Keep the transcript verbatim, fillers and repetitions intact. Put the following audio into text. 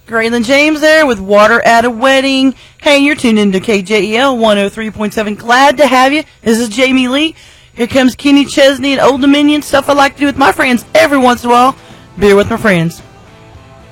Graylin James there with Water at a Wedding. Hey, you're tuned into K J E L one oh three point seven. Glad to have you. This is Jamie Lee. Here comes Kenny Chesney and Old Dominion. Stuff I like to do with my friends every once in a while. Beer with my friends.